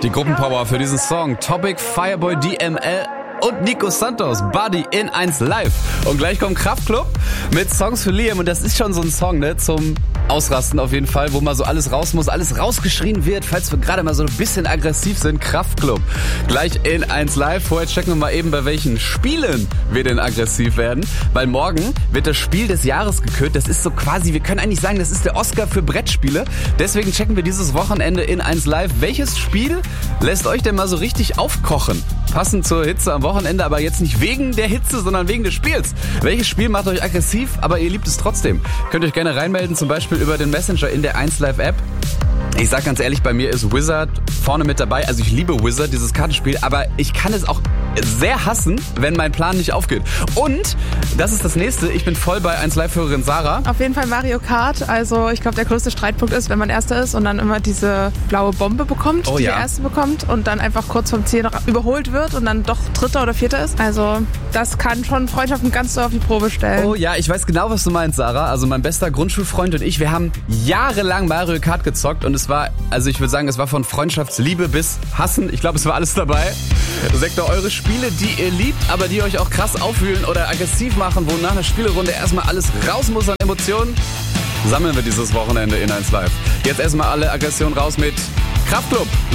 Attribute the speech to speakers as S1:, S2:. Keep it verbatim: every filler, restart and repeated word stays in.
S1: Die Gruppenpower für diesen Song. Topic, Fireboy, D M L und Nico Santos, Buddy in eins live. Und gleich kommt Kraftklub mit Songs für Liam. Und das ist schon so ein Song, ne, zum Ausrasten auf jeden Fall, wo mal so alles raus muss, alles rausgeschrien wird, falls wir gerade mal so ein bisschen aggressiv sind. Kraftklub. Gleich in eins live. Vorher checken wir mal eben, bei welchen Spielen wir denn aggressiv werden. Weil morgen wird das Spiel des Jahres gekürt. Das ist so quasi, wir können eigentlich sagen, das ist der Oscar für Brettspiele. Deswegen checken wir dieses Wochenende in eins live. Welches Spiel lässt euch denn mal so richtig aufkochen? Passend zur Hitze am Wochenende, aber jetzt nicht wegen der Hitze, sondern wegen des Spiels. Welches Spiel macht euch aggressiv, aber ihr liebt es trotzdem? Könnt ihr euch gerne reinmelden, zum Beispiel über den Messenger in der eins live App. Ich sag ganz ehrlich, bei mir ist Wizard vorne mit dabei. Also ich liebe Wizard, dieses Kartenspiel, aber ich kann es auch sehr hassen, wenn mein Plan nicht aufgeht. Und, das ist das nächste, ich bin voll bei eins live-Hörerin Sarah.
S2: Auf jeden Fall Mario Kart. Also ich glaube, der größte Streitpunkt ist, wenn man Erster ist und dann immer diese blaue Bombe bekommt,
S1: oh,
S2: die
S1: ja.
S2: der Erste bekommt und dann einfach kurz vom Ziel noch überholt wird und dann doch Dritter oder Vierter ist. Also das kann schon Freundschaften ganz so auf die Probe stellen.
S1: Oh ja, ich weiß genau, was du meinst, Sarah. Also mein bester Grundschulfreund und ich, wir haben jahrelang Mario Kart gezockt und es war, also ich würde sagen, es war von Freundschaftsliebe bis Hassen. Ich glaube, es war alles dabei. Sagt doch eure Spiele, die ihr liebt, aber die euch auch krass aufwühlen oder aggressiv machen, wo nach einer Spielerunde erstmal alles raus muss an Emotionen, sammeln wir dieses Wochenende in eins live. Jetzt erstmal alle Aggressionen raus mit Kraftklub.